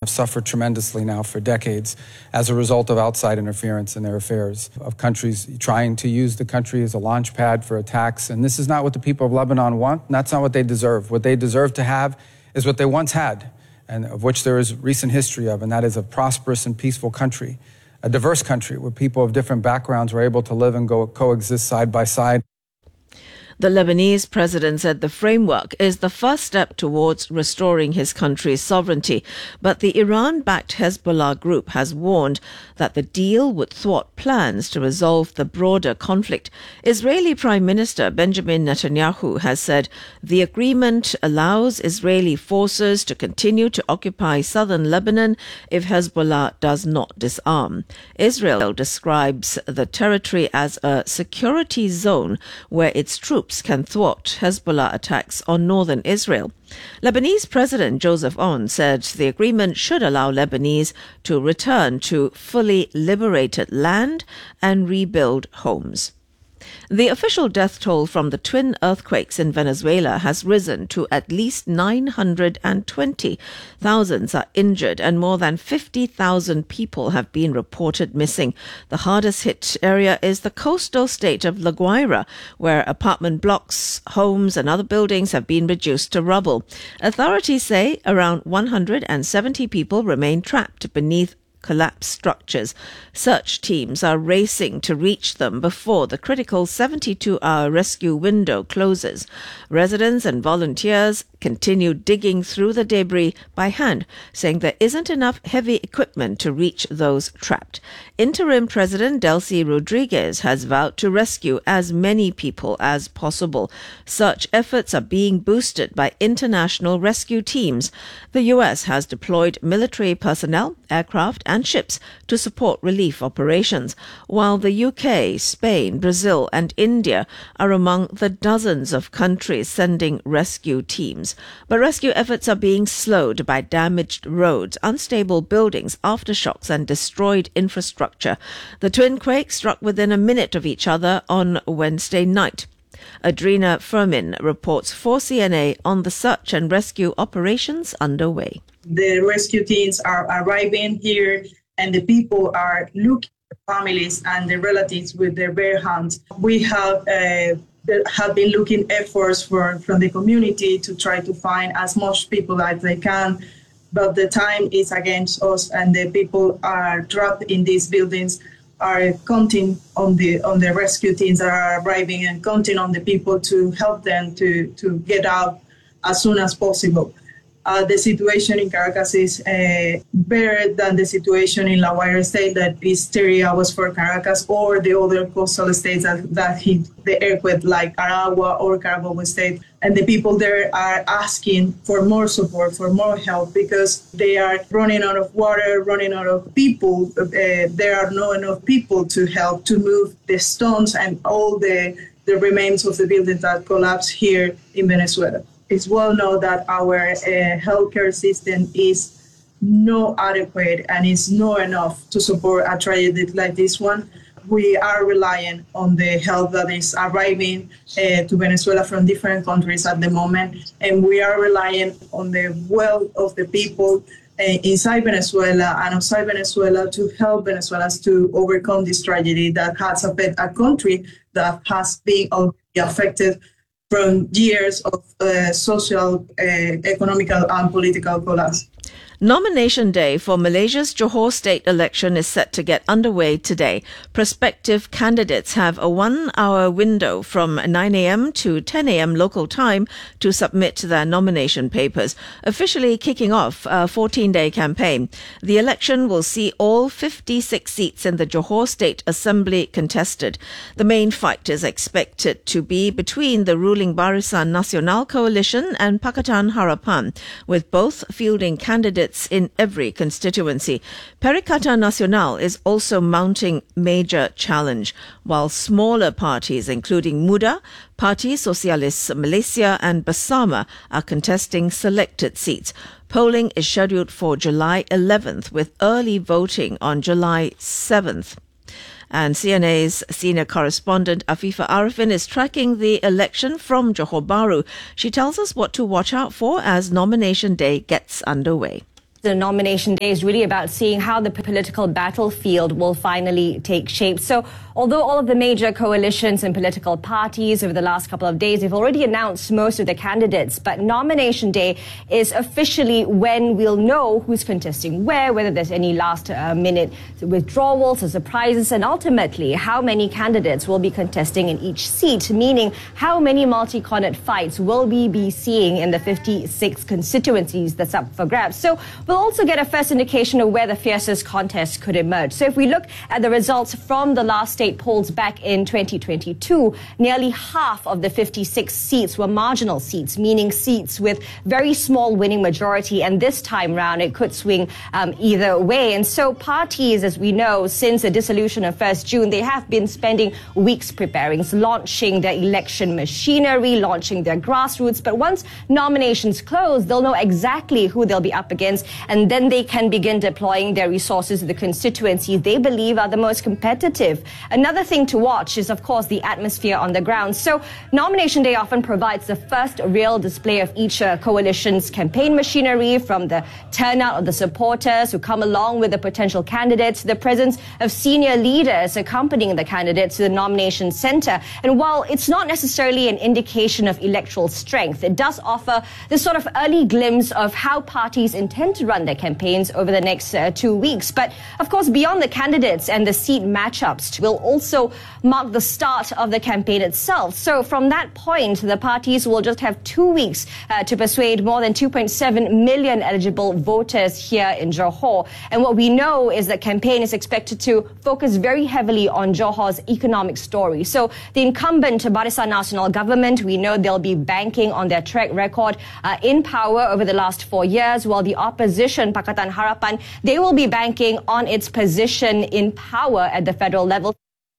have suffered tremendously now for decades as a result of outside interference in their affairs, of countries trying to use the country as a launch pad for attacks. And this is not what the people of Lebanon want, and that's not what they deserve. What they deserve to have is what they once had, and of which there is recent history of, and that is a prosperous and peaceful country, a diverse country where people of different backgrounds were able to live and coexist side by side. The Lebanese president said the framework is the first step towards restoring his country's sovereignty, but the Iran-backed Hezbollah group has warned that the deal would thwart plans to resolve the broader conflict. Israeli Prime Minister Benjamin Netanyahu has said the agreement allows Israeli forces to continue to occupy southern Lebanon if Hezbollah does not disarm. Israel describes the territory as a security zone where its troops can thwart Hezbollah attacks on northern Israel. Lebanese President Joseph Aoun said the agreement should allow Lebanese to return to fully liberated land and rebuild homes. The official death toll from the twin earthquakes in Venezuela has risen to at least 920. Thousands are injured and more than 50,000 people have been reported missing. The hardest hit area is the coastal state of La Guaira, where apartment blocks, homes and other buildings have been reduced to rubble. Authorities say around 170 people remain trapped beneath collapsed structures. Search teams are racing to reach them before the critical 72-hour rescue window closes. Residents and volunteers continue digging through the debris by hand, saying there isn't enough heavy equipment to reach those trapped. Interim President Delcy Rodriguez has vowed to rescue as many people as possible. Search efforts are being boosted by international rescue teams. The U.S. has deployed military personnel, aircraft and ships to support relief operations, while the UK, Spain, Brazil and India are among the dozens of countries sending rescue teams. But rescue efforts are being slowed by damaged roads, unstable buildings, aftershocks and destroyed infrastructure. The twin quakes struck within a minute of each other on Wednesday night. Adrina Fermin reports for CNA on the search and rescue operations underway. The rescue teams are arriving here and the people are looking at the families and the relatives with their bare hands. We have been looking efforts from the community to try to find as much people as they can, but the time is against us and the people are trapped in these buildings, are counting on the rescue teams that are arriving and counting on the people to help them to get out as soon as possible. The situation in Caracas is better than the situation in La Guaira state that is 30 hours for Caracas or the other coastal states that hit the earthquake like Aragua or Carabobo state. And the people there are asking for more support, for more help because they are running out of water, running out of people. There are not enough people to help to move the stones and all the remains of the buildings that collapsed here in Venezuela. It's well known that our healthcare system is not adequate and is not enough to support a tragedy like this one. We are relying on the help that is arriving to Venezuela from different countries at the moment, and we are relying on the will of the people inside Venezuela and outside Venezuela to help Venezuelans to overcome this tragedy that has affected a country that has been affected from years of social, economical and political collapse. Nomination day for Malaysia's Johor state election is set to get underway today. Prospective candidates have a 1-hour window from 9 a.m. to 10 a.m. local time to submit their nomination papers, officially kicking off a 14-day campaign. The election will see all 56 seats in the Johor State Assembly contested. The main fight is expected to be between the ruling Barisan Nasional coalition and Pakatan Harapan, with both fielding candidates in every constituency. Perikatan Nasional is also mounting major challenge, while smaller parties including Muda, Parti Sosialis Malaysia and Bersama are contesting selected seats. Polling is scheduled for July 11th with early voting on July 7th. And CNA's senior correspondent Afifa Arifin is tracking the election from Johor Bahru. She tells us what to watch out for as nomination day gets underway. The nomination day is really about seeing how the political battlefield will finally take shape. So although all of the major coalitions and political parties over the last couple of days have already announced most of the candidates, but nomination day is officially when we'll know who's contesting where, whether there's any last-minute withdrawals or surprises, and ultimately how many candidates will be contesting in each seat, meaning how many multi-cornered fights will we be seeing in the 56 constituencies that's up for grabs. So we'll also get a first indication of where the fiercest contest could emerge. So if we look at the results from the last state polls back in 2022, nearly half of the 56 seats were marginal seats, meaning seats with very small winning majority. And this time round, it could swing either way. And so parties, as we know, since the dissolution of 1st June, they have been spending weeks preparing, launching their election machinery, launching their grassroots. But once nominations close, they'll know exactly who they'll be up against, and then they can begin deploying their resources to the constituencies they believe are the most competitive. Another thing to watch is, of course, the atmosphere on the ground. So nomination day often provides the first real display of each coalition's campaign machinery, from the turnout of the supporters who come along with the potential candidates, the presence of senior leaders accompanying the candidates to the nomination center. And while it's not necessarily an indication of electoral strength, it does offer this sort of early glimpse of how parties intend to run their campaigns over the next 2 weeks. But of course, beyond the candidates and the seat matchups will also mark the start of the campaign itself. So from that point, the parties will just have 2 weeks to persuade more than 2.7 million eligible voters here in Johor. And what we know is that campaign is expected to focus very heavily on Johor's economic story. So the incumbent Barisan Nasional government, we know they'll be banking on their track record in power over the last 4 years, while the opposition, Pakatan Harapan, they will be banking on its position in power at the federal level.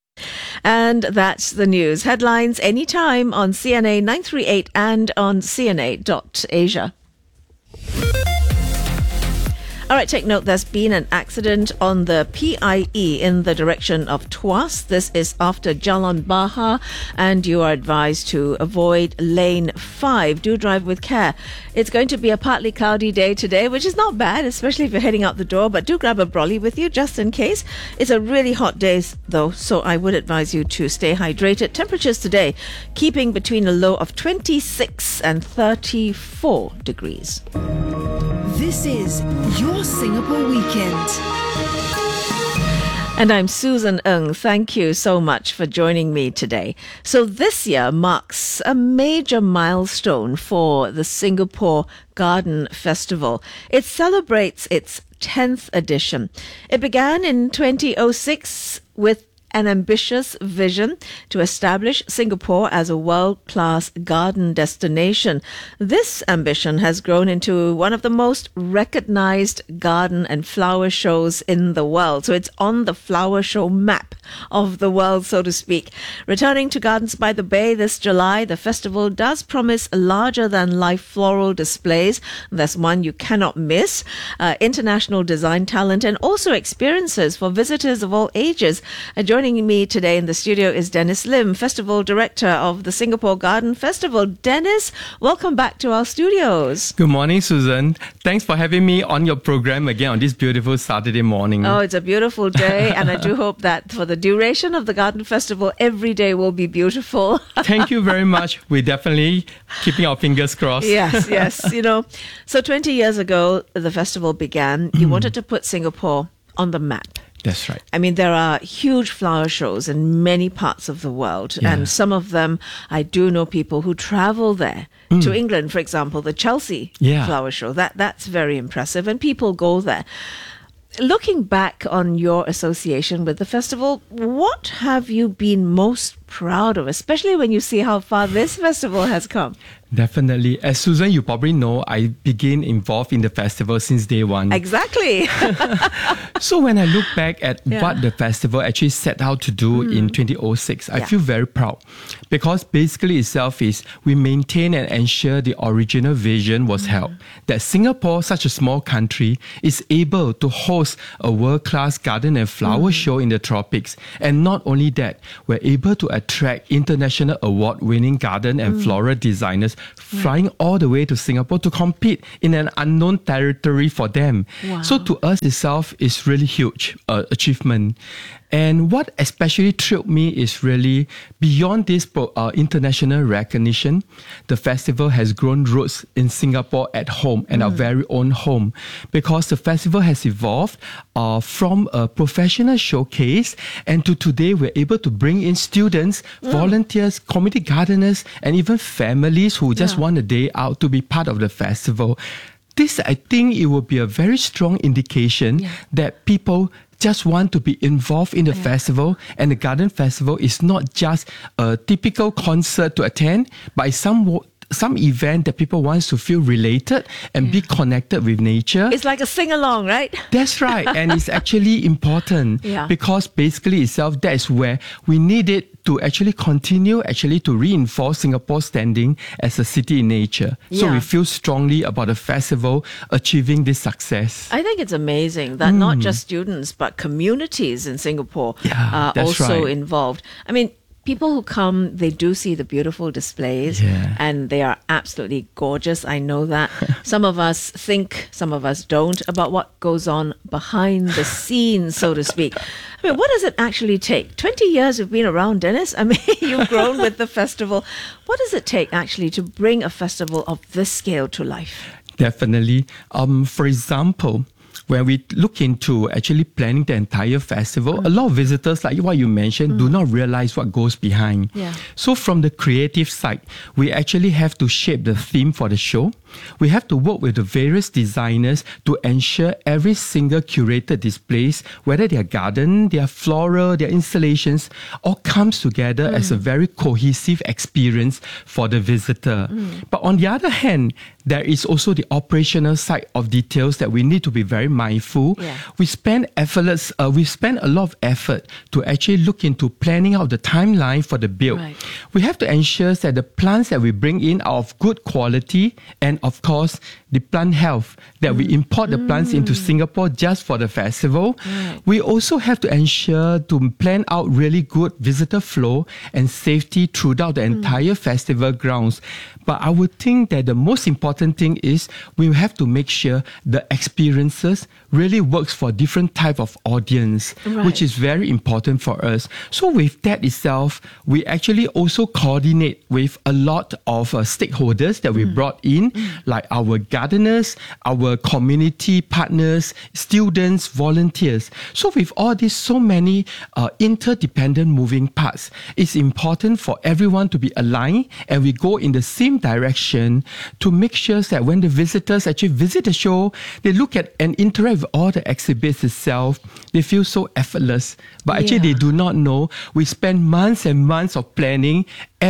And that's the news. Headlines anytime on CNA 938 and on CNA.Asia. All right, take note, there's been an accident on the PIE in the direction of Tuas. This is after Jalan Bahar, and you are advised to avoid lane 5. Do drive with care. It's going to be a partly cloudy day today, which is not bad, especially if you're heading out the door, but do grab a brolly with you just in case. It's a really hot day, though, so I would advise you to stay hydrated. Temperatures today keeping between a low of 26 and 34 degrees. This is Your Singapore Weekend. And I'm Susan Ng. Thank you so much for joining me today. So this year marks a major milestone for the Singapore Garden Festival. It celebrates its 10th edition. It began in 2006 with an ambitious vision to establish Singapore as a world-class garden destination. This ambition has grown into one of the most recognized garden and flower shows in the world. So it's on the flower show map of the world, so to speak. Returning to Gardens by the Bay this July, the festival does promise larger-than-life floral displays. There's one you cannot miss. International design talent and also experiences for visitors of all ages. Joining me today in the studio is Dennis Lim, Festival Director of the Singapore Garden Festival. Dennis, welcome back to our studios. Good morning, Susan. Thanks for having me on your program again on this beautiful Saturday morning. Oh, it's a beautiful day, and I do hope that for the duration of the Garden Festival, every day will be beautiful. Thank you very much. We're definitely keeping our fingers crossed. Yes. You know, so 20 years ago, the festival began. You wanted to put Singapore on the map. That's right. I mean, there are huge flower shows in many parts of the world, and some of them, I do know people who travel there. To England, for example, the Chelsea flower show. That's very impressive, and people go there. Looking back on your association with the festival, what have you been most proud of, especially when you see how far this festival has come? Definitely. As Susan, you probably know, I began involved in the festival since day one. Exactly. So when I look back at what the festival actually set out to do in 2006, I feel very proud. Because basically itself is we maintain and ensure the original vision was held. That Singapore, such a small country, is able to host a world-class garden and flower show in the tropics. And not only that, we're able to attract international award-winning garden and floral designers flying all the way to Singapore to compete in an unknown territory for them. Wow. So to us itself is really huge achievement. And what especially thrilled me is really beyond this international recognition, the festival has grown roots in Singapore at home and our very own home, because the festival has evolved from a professional showcase, and to today we're able to bring in students, volunteers, community gardeners, and even families who just want a day out to be part of the festival. This, I think, it will be a very strong indication that people just want to be involved in the festival, and the Garden Festival is not just a typical concert to attend, but it's some event that people want to feel related and be connected with nature. It's like a sing-along, right? That's right. And it's actually important because basically itself, that is where we need it to actually continue to reinforce Singapore's standing as a city in nature. So we feel strongly about the festival achieving this success. I think it's amazing that not just students, but communities in Singapore are also involved. I mean, people who come, they do see the beautiful displays and they are absolutely gorgeous. I know that. Some of us think, some of us don't, about what goes on behind the scenes, so to speak. I mean, what does it actually take? 20 years you've been around, Dennis. I mean, you've grown with the festival. What does it take actually to bring a festival of this scale to life? Definitely. For example, when we look into actually planning the entire festival, a lot of visitors, like what you mentioned, do not realize what goes behind. So from the creative side, we actually have to shape the theme for the show. We have to work with the various designers to ensure every single curated displays, whether they are garden, they are floral, their installations, all comes together as a very cohesive experience for the visitor. But on the other hand, there is also the operational side of details that we need to be very mindful. We spend a lot of effort to actually look into planning out the timeline for the build. We have to ensure that the plants that we bring in are of good quality, and of course, the plant health, that we import the plants into Singapore just for the festival. We also have to ensure to plan out really good visitor flow and safety throughout the entire festival grounds. But I would think that the most important thing is we have to make sure the experiences really works for different type of audience, which is very important for us. So with that itself, we actually also coordinate with a lot of stakeholders that we brought in, like our gardeners, our community partners, students, volunteers. So with all these so many interdependent moving parts, it's important for everyone to be aligned and we go in the same direction to make sure that when the visitors actually visit the show, they look at and interact with all the exhibits itself, they feel so effortless. But actually they do not know we spend months and months of planning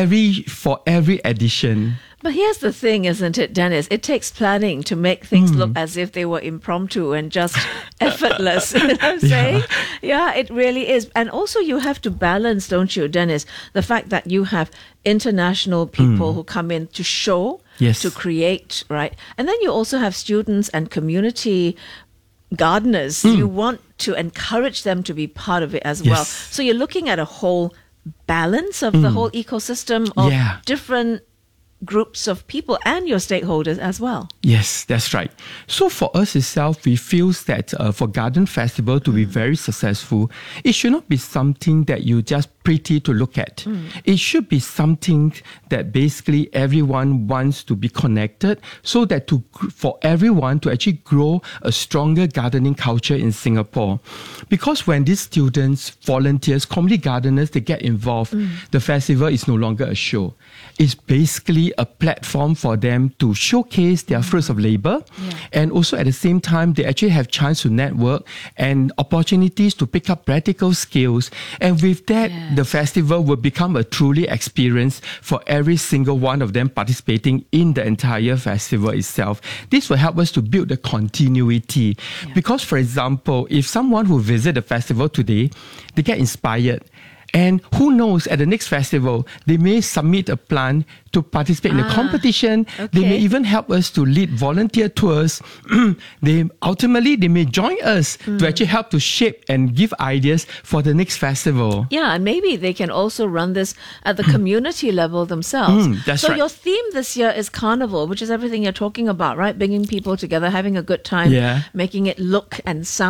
for every edition. But here's the thing, isn't it, Dennis? It takes planning to make things look as if they were impromptu and just effortless. You know what I'm saying? Yeah, it really is. And also you have to balance, don't you, Dennis, the fact that you have international people who come in to show, to create, right? And then you also have students and community gardeners. You want to encourage them to be part of it as well. So you're looking at a whole balance of the whole ecosystem of different groups of people and your stakeholders as well. Yes, that's right. So for us itself, we feel that for Garden Festival to be very successful, it should not be something that you just pretty to look at. It should be something that basically everyone wants to be connected, so that for everyone to actually grow a stronger gardening culture in Singapore. Because when these students, volunteers, community gardeners, they get involved, the festival is no longer a show. It's basically a platform for them to showcase their fruits of labor, and also at the same time they actually have chance to network and opportunities to pick up practical skills. And with that, the festival will become a truly experience for every single one of them participating in the entire festival itself. This will help us to build the continuity. Because, for example, if someone who visit the festival today, they get inspired, And who knows, at the next festival, they may submit a plan to participate in the competition. They may even help us to lead volunteer tours. They may join us to actually help to shape and give ideas for the next festival. Yeah, and maybe they can also run this at the community level themselves. That's so right. your theme this year is Carnival, which is everything you're talking about, right? Bringing people together, having a good time, Yeah. making it look and sound